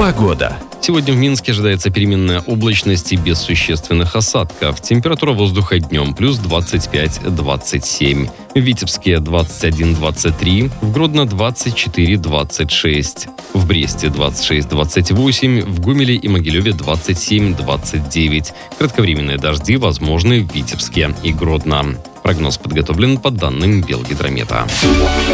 Погода. Сегодня в Минске ожидается переменная облачность и без существенных осадков. Температура воздуха днем плюс 25-27. В Витебске 21-23, в Гродно 24-26, в Бресте 26-28, в Гомеле и Могилеве 27-29. Кратковременные дожди возможны в Витебске и Гродно. Прогноз подготовлен по данным Белгидромета.